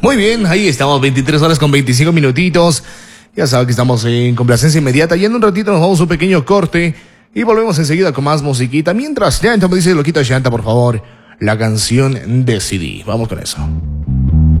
Muy bien, ahí estamos, 23 horas con 25 minutitos. Ya saben que estamos en complacencia inmediata y en un ratito nos vamos a un pequeño corte y volvemos enseguida con más musiquita. Mientras, Llanta me dice, Loquito Llanta, por favor, la canción de CD. Vamos con eso.